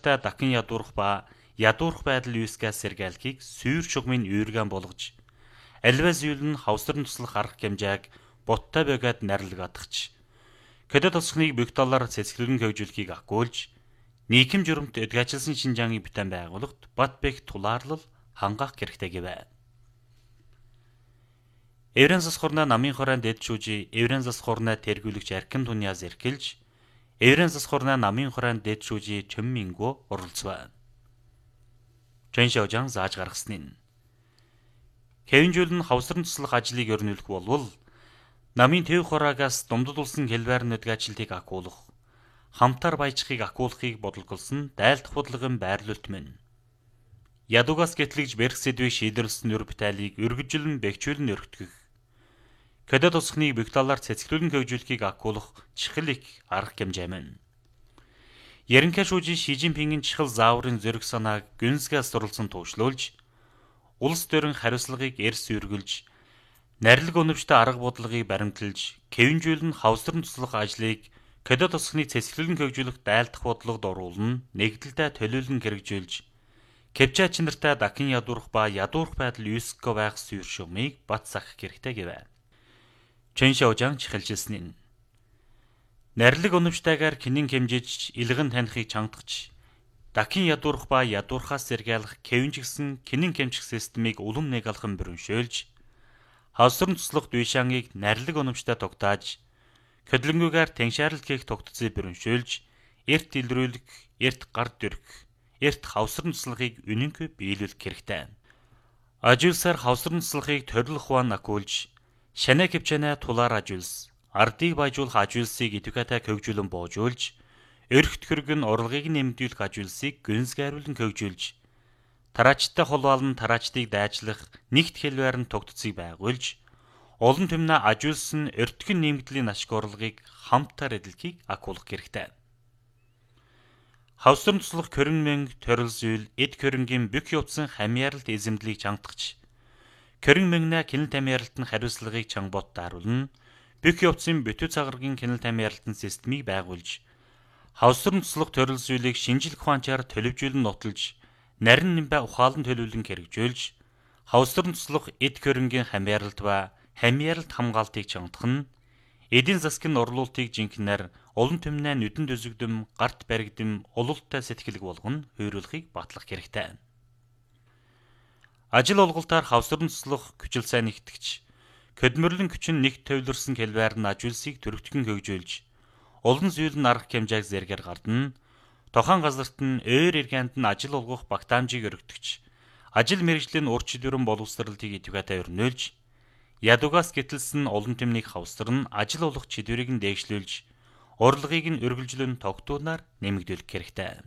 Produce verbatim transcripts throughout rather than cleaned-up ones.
чанартай дахин ядуурах ба ядуурах байдал үүсгээс сэргээлхийг сүйр шугмын үүргэн болгож альва зүйл нь хавсрын туслах арга хэмжээг боттой бөгөөд нарилгадагч. Көдөд тосхныг бүх талаар цэцгэлэн хөгжүүлэхийг агуулж нийгэм журамт эдгэжлсэн Шинжаангийн бүтээн байгууллагт бат бэх тулаарлал хангах хэрэгтэй гэвэ. Эврэн зас хурна намын хорон дэд шүүжи эврэн зас хурна тэргүүлэгч аркин туниас эрхэлж эврэн зас хурна намын хорон дэд шүүжи чөммингөө оролцваа. Чэншожан зааж гаргасны нь хэвэнжүүл нь хавсрын туслах ажлыг өрнүүлэх болвол намын төв хораагаас думдуулсан хэлбэр нэдгэжлтийг агуулах хамтар баяжхыг агуулахыг бодлголсон дайлдах бодлогын байрлуулт мэн. Ядугаас гэтлэгж бэрх сэдвийг шийдвэрлсэн өр бүтээлийг өргөжлөн бэхжүүлэн өргөтгөх. Көдөд тосхныг бүх талаар цэцгэлэн хөгжүүлэхийг агуулах чихэл их арга хэмжээ мэн. Яринкэ шүүжин Ши Жинпингийн чихэл зааврын зэрэг санааг гүнзгээс суралцсан туушлуулж улс төрийн хариуцлагыг эрс үргэлж нарилга өнөвчтэй арга бодлогыг баримталж хэвэнжүүлэн хавсрын туслах ажлыг көдөд тосхныг цэцгэлэн хөгжүүлэх дайлдах бодлогод оруулна, нэгдэлтэй төлөөлөн хэрэгжүүлж кэвча чанартай дахин ядуурах ба ядуурах байдал үүсэхгүй байх сүйр шугмыг бат сахих хэрэгтэй гэвэ. Чэншожан чихэлжилсэн нь нарилга өнөвчтэйгээр кинэн хэмжиж илгэн танихыг чангадагч дахин ядуурах ба ядуурхаас сэргээлэх кэвэнжигсэн кинэн хэмжих системийг улам нэг алхан бэрүншөөлж хавсрын туслах дүйшангийг нарилга өнөвчтэй тогтааж хөдлөнгүүгээр тэншаарлт хийх тогтцыг бэрүншөөлж эрт илрүүлэх, эрт гар дөрөх, эрт хавсрын туслахыг үнэнгүй биелүүлэх хэрэгтэй. Ажуулсаар хавсрын туслахыг төрөлх хуан агуулж шанаа кэвчэнэ тулаар ажуулс, ардыг баяжуулах ажуулсыг идэвхтэй хөгжүүлэн боожуулж, өрхт хөргөн орлогыг нэмэгдүүлэх ажуулсыг гүнзгийруулан хөгжүүлж, тараачтай холбоолн тараачдыг дайжлах нэгт хэлбэр нь тогтцыг байгуулж, олон түмнэ ажуулсан өртгөн нэмэгдлийн ашиг орлогыг хамтаар эдэлхийг агуулах хэрэгтэй. Хавсрын туслах көрөн мэнг төрөл зүйл эд көрөнгийн бүх явцсан хамьяаралт эзэмдлийг чангадагч. Көрөн мэнgnэ кинэл тамьяаралтын хариуцлагыг чангабот даруулна. Бүх явцын бүтүү цагаргийн кинэл тамьяаралтын системийг байгуулж, хавсрын туслах төрөл зүйлийг шинжлэх ухаанчаар төлөвжүүлэн нотолж, нарийн нэмбэ ухаалан төлөвлөн хэрэгжүүлж, хавсрын туслах эд көрөнгийн хамьяаралт ба хамьяаралт хамгаалтыг чангадах нь эдийн засгийн орлуулалтыг жинхэнээр олон түмнээ нүдэнд үзэгдэм, гарт баригдэм, улуултай сэтгэлэг болгон хөөрлөхийг батлах хэрэгтэй. Ажил олголтоор хавсрын туслах хүчил сайн нэгтгэж, хөдөлмөрлөн хүчин нэгт төвлөрсөн хэлбэр нь ажуулсыг төрөгтгөн хөгжүүлж, олон зүйл нь арга хэмжээг зэргээр гардна, тохон газарт нь өөр иргэнд нь ажил олгох багтаамжийг өргөтгч, ажил мэргэжлийн ур чадварын боловсролтыг идэвхтэй өрнөөлж, ядугаас гэтэлсэн олон түмнийг хавсран ажил олох чадварыг нь дээгшлүүлж, орлогыг нь өргөлжлөн тогтуунаар нэмэгдүүлэх хэрэгтэй.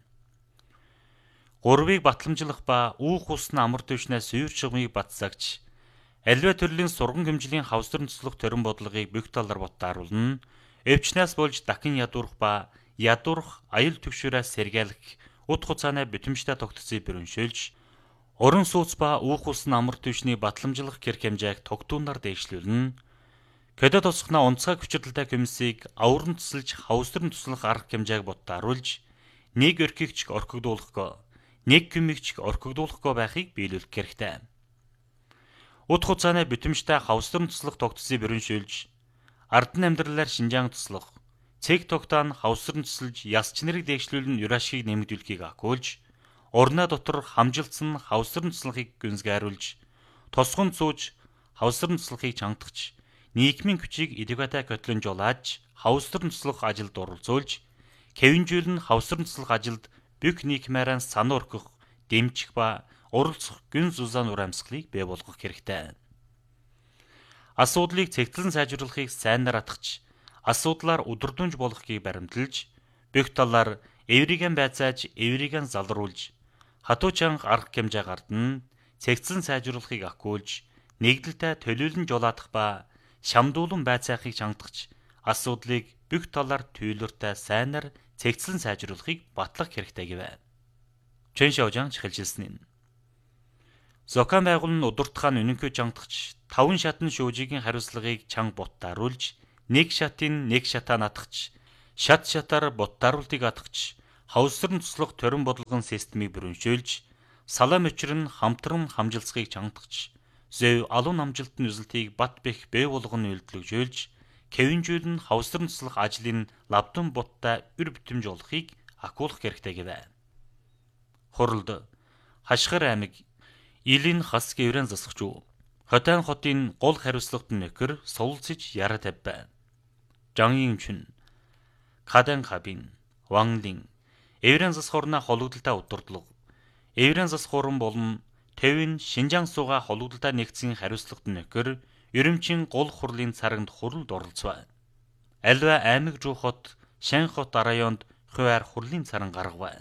Гурвыг батламжлах ба үүх усны амар түвшнээс сүйр шугмыг батсагч, альва төрлийн сурган хэмжлийн хавсрын туслах төрөн бодлогыг бүх талаар боттааруулна, өвчнээс болж дахин ядуурах ба ядуурах аюул төвшөрөөс сэргээлэх ут хуцааны бүтэмжтэй тогтцыг бэрүншөөлж, орон сууц ба үүх усны амар түвшний батламжлах гэр хэмжээг тогтуунаар дээгшлүүлнэ. Көдөд тосхноо онцгой хүчирдэлтэй комиссийг авран тусалж хавсрын туслах арга хэмжээг боттааруулж, нэг өрхийгч орхигдуулахгүй, нэг гүмигч орхигдуулахгүй байхыг биелүүлэх хэрэгтэй. Ут хуцааны бүтэмжтэй хавсрын туслах тогтцыг бэрүншөөлж, ардын амьдралаар Шинжаан туслах, цэг тогтоон хавсрын тусалж яс чинэрийг дээгшлүүлэн юрашгийг нэмэгдүүлэхийг агуулж, орноо дотор хамжилтсан хавсрын туслахыг гүнзгийруулж, тосгон зууж хавсрын туслахыг чангадагч, нийгмийн хүчийг идэвхтэй хөтлөн жолааж, хавсрын туслах ажилд оролцуулж, хэвэнжүүлэн хавсрын туслах ажилд бүх нийгмээрээ санаа өргөх, дэмжих ба оролцох гүн зузаан ур амьсгалыг бий болгох хэрэгтэй. Асуудлыг цэгцлэн сайжруулахыг сайнаар атгах, асуудлаар удирдамж болгохыг баримталж, бүх талаар эвригэн байцааж, эвригэн залруулж, хатуу чанга арга хэмжээ гардна, цэгцлэн сайжруулахыг агуулж, нэгдэлтэй төлөөлөн жолоодох ба шамдуулан байцаахыг чангадагч, асуудлыг бүх талаар түййлөртэй сайнаар цэгцлэн сайжруулахыг батлах хэрэгтэй гэвэ. Чэншожан чихэлжилсэн нь Зокан байгуулн удирдахаан үнэнхүй чангадагч, таван шатны шүүжигийн хариуцлагыг чанга боттааруулж, нэг шатын нэг шатаа натгч, шат шатаар боттааруултыг атгч, хавсран туслах торин бодлогын системийг бүрэншүүлж, салам өчрөн хамтран хамжилцгийг чангатгч, зөв алуун амжилтын үзэлтийг бат бэх бэй болгон үйлдвэрлэжүүлж, кевинжүүлэн хавсран туслах ажлын лавдан буттай үр бүтэмж олохыг акуулах хэрэгтэй гэвэ. Хуралд Хашгир аймаг Илийн хас гэврэн засагч уу. Хотайн хотын гол хариуцлагад нөхөр суулцж яра тавь. Жангийн чин Кадан хабин Ванлин эврэн засхорна холигдолтой удирдлага. Эврэн засхорн болон Тэвэн Шинжаан сууга холигдолтой нэгдсэн хариуцлагад нөхөр Ерөмчин гол хурлын царагт хуралд оролцов. Альва аймаг жуухот Шанхот районд хуваар хурлын царан гаргав.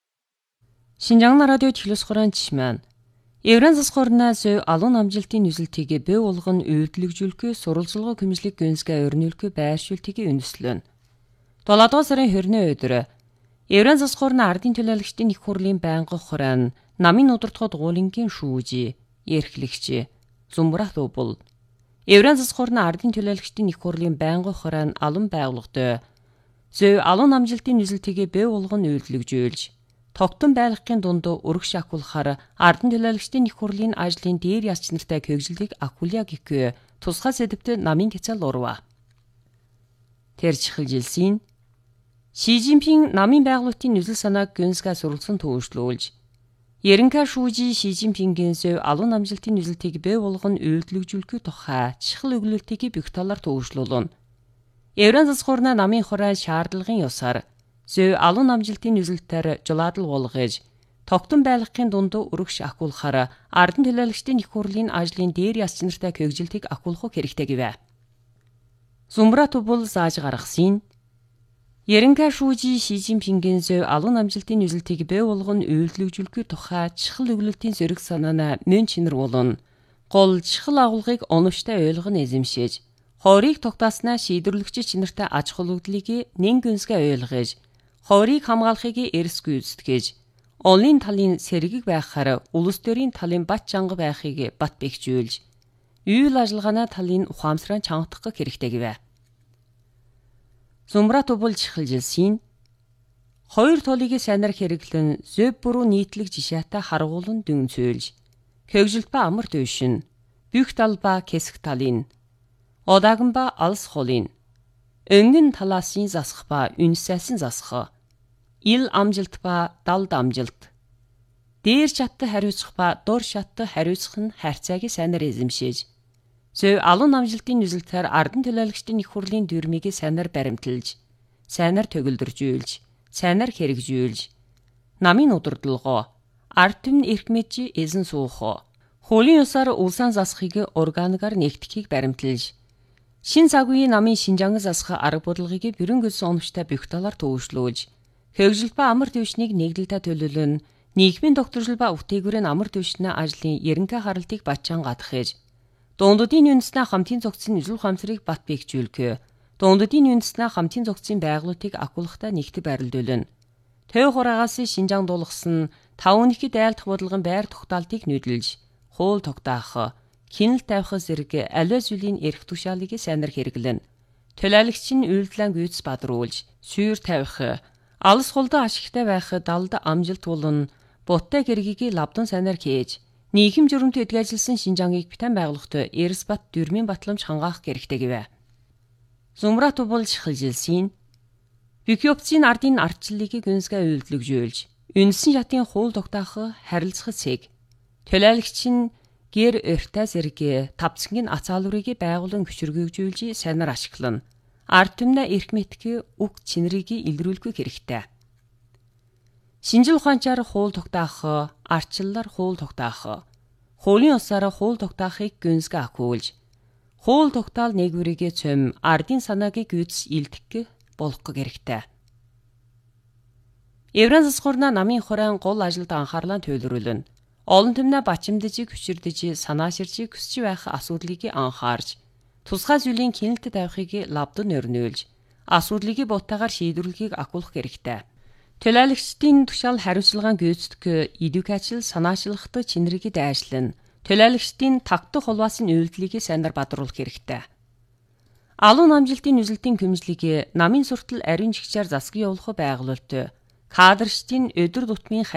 Шинжаан радио телевизхорон чимэн Эврэн засхорна зөв алуун амжилтын үзэлтийг бий болгон үйлдвэрлэжүүлэх сурвалжлагын хэмжлэг гүнзгий өрнүүлэх байршуултыг үндэслэн. долоодугаар сарын хорины өдөр Эврэн засхорна ардын төлөөлөгчдийн их хурлын байнгын хорон намын удирдлагад гуулингийн шүүжи, эрхлэгч, Зумбрат Убул Эврэн засхорна ардын төлөөлөгчдийн их хурлын байнгын хорон алан байгууллагад зөв алуун амжилтын үзэлтийг бий болгон үйлдвэрлэжүүлж тогтон байлгахын дунд өргөш акуулахаар ардын төлөөлөгчдийн их хурлын ажлын дээр яс чанартай хөгжилтийг акууля гэх тусгай сэдвт намын тэцэл урва. Тэр чихэлжилсийн Ши Жинпин намын байгуулалтын нүзэл санааг гүнзгий сурвалжсан төвөшлүүлж Ерөнхий шүүжи Ши Жинпингийн зөв алуун амжилтын үзэлтийг бий болгон үйлдвэрлэжүүлэх тухай чихэл өгүүлэлтийг бүх талаар төвөшлүүлнэ. Эврэн засхорна намын хорой шаардлагын ёсоор зөв алуун амжилтын үзэлтээр жулаадал болгож тогтон байлгахын дунд өргөш акуулахаар ардын төлөөлөгчдийн их хурлын ажлын дээр яс чанартай хөгжилтийг акуулах хэрэгтэй гэвэ. Зумбрат Убул зааж гаргасан Ерөнхий шүүжи Ши Жинпингийн зөв алуун амжилтын үзэлтийг бий болгон үйлдвэрлэжүүлэх тухай чихэл өгүүлэлтийн зэрэг санаана мөн чинэр болон гол чихэл агуулгыг оновчтой ойлгон эзэмшиж хорийг тогтоосноо шийдвэрлэгч чанартай аж холбогдлыг нэн гүнзгий ойлгож хорийг хамгаалахыг эрсгүй үздэгэж, олон талын сэргийг байхаар улс төрийн талын бат чанга байхыг бат бэхжүүлж, үйл ажиллагааны талын ухаамсараа чангатгах хэрэгтэй гэвэ. Зумбрат Убул чихэлжилсийн хоёр толыг сайнаар хэрэглэн зөв буруу нийтлэг жишээтэй харгуулан дүнцүүлж, хөгжилт ба амар дэвшин, бүх тал ба хэсэг талын, одааган ба алс холын, өнгөн талаасын засах ба үнсэсэн засах, ил амжилт ба далд амжилт, дээр шаттай хариуцах ба дор шаттай хариуцах нь харьцааг сайнаар эзэмшиж, зөв алуун амжилтын үзэлтээр ардын төлөөлөгчдийн их хурлын дүрмийг сайнаар баримталж, сайнаар төгөлдржүүлж, сайнаар хэрэгжүүлж, намын удирдлагоо, ард түмэн эрх мэдж эзэн суух, хуулийн ёсоор улсаан засахыг органикаар нэгтгэхийг баримталж, шин цагуугийн намын Шинжаан засах арга бодлогыг бүрэн гүйцэн оновчтой бүх талаар төвөшлүүлж, хөгжилт ба амар дэвшнийг нэгдэлтэй төлөвлөн, нийгмийн докторжил ба үтээгүүрийн амар дэвшний ажлын ерөнхий харалтыг батчаан гадахж, дундуудын үндэснээ хамтын зохицын үзэл ухаамсарыг бат бэхжүүлэх, дундуудын үндэснээ хамтын зохицын байгууллагыг акуулахтай нэгтгэж байрлуулна. Төв хураагаас Шинжаан дуулгасан тав өнөхийн дайлдах бодлогын байр тогтоолтыг нүүдэлж, хуул тогтоох, хяналт тавих зэрэг аливаа зүйлийн эрх тушаалыг сайнаар хэрэглэнэ. Төлөөлөгч нь үйлдэлэн гүйц бадруулж, сүйр тавих, алс хулдаа ашигтай байх далд амжилт болон буттай гэргийг лавдан сайнаар хийж, нийгэм журамт эдгэжилсэн Шинжааныг битэн байгуулахад эрс бат дүрмийн батламж хангаах хэрэгтэй гэвэ. Зумбрат Убул чихэлжилсийн Бюкёпцийн ардын ардчлалыг гүнзгий үйлдвэрлэжүүлж, үндсэн шатын хуул тогтоох харилцах цэг, төлөөлөгч нь гэр өртөө зэрэг тавцангийн ацаалурыг байгуулан хүчрхэгжүүлж сайнаар ашиглана. Ард түмнээ эрх мэдэх үг чинрийг илрүүлэх хэрэгтэй. Шинжил ухаанчаар хуул тогтоох, ардчлалаар хуул тогтоох, хуулийн ёсоор хуул тогтоохыг гүнзгий акуулж, хуул тогтоол нэгвэрийг цөм ардын санааг гүйц илтгэх болох хэрэгтэй. Эврэн засхорна намын хорон гол ажилд анхаарлаа төвлөрүүлнэ. Олон түмнээ бачимдж, хүчирдэж, санааширж, хүсч байх асуудлыг анхаарч, тусгай зүйлийн хяналт тавихыг лавдан өрнүүлж, асуудлыг буттайгаар шийдвэрлэхийг акуулах хэрэгтэй. Төлөөлөгчдийн тушаал хариуцлагын гүйцэтгэх, эдүкацил санаачлахад чинрийг дайшлан, төлөөлөгчдийн тагтах хулваасын үйлдэлийг сайнаар бадруулах хэрэгтэй. Алуун амжилтын үзэлтийн хэмжлэгийг намын суртал ариун жигчээр засгийн явуулах байгуулалт Кадрчдын өдөр тутмын